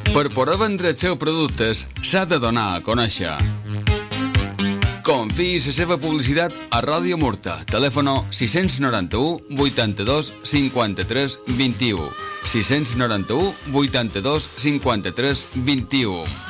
Per poder vendre els seus productes, s'ha de donar a conèixer. Confiï la seva publicitat a Ràdio Murta. Telèfono 691 82 53 21. 691 82 53 21.